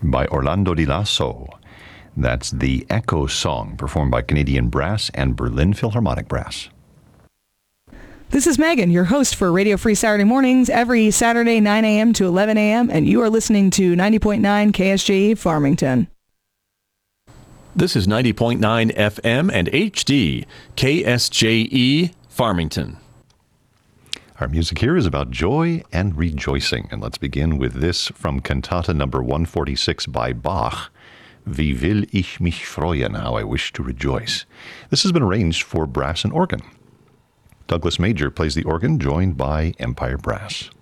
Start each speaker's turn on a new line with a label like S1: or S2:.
S1: by Orlando Di Lasso. That's the Echo Song, performed by Canadian Brass and Berlin Philharmonic Brass.
S2: This is Megan, your host for Radio Free Saturday Mornings, every Saturday 9 a.m. to 11 a.m., and you are listening to 90.9 KSJE Farmington.
S3: This is 90.9 FM and HD, KSJE Farmington.
S1: Our music here is about joy and rejoicing, and let's begin with this from Cantata number 146 by Bach, Wie will ich mich freuen, how I wish to rejoice. This has been arranged for brass and organ. Douglas Major plays the organ, joined by Empire Brass.